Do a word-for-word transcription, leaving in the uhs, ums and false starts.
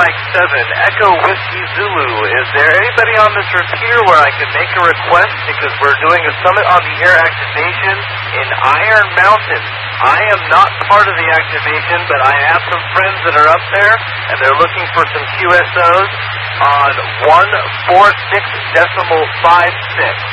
Mike seven, Echo Whiskey Zulu. Is there anybody on this repeater where I can make a request because we're doing a Summit on the Air activation in Iron Mountain? I am not part of the activation, but I have some friends that are up there, and they're looking for some Q S Os on one four six decimal five six.